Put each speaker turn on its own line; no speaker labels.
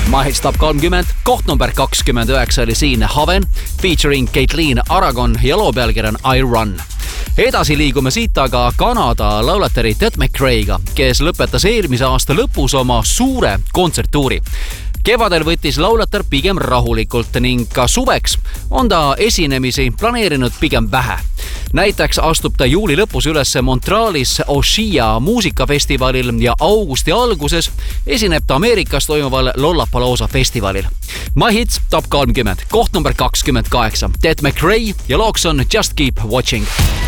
Mahits Top 30, koht number 29 oli siin Haven, featuring Caitlin Aragon ja loo pealkiri on I Run. Edasi liigume siit aga Kanada lauletari Ted McRae'ga, kes lõpetas eelmise aasta lõpus oma suure kontserttuuri. Kevadel võttis laulatar pigem rahulikult ning ka suveks on ta esinemisi planeerinud pigem vähe. Näiteks astub ta juuli lõpus üles Montrealis Oshia muusikafestivalil ja augusti alguses esineb ta Ameerikas toimuval Lollapalooza festivalil. My Hits Top 30, koht number 28, Ted McRae ja looks on Just Keep Watching.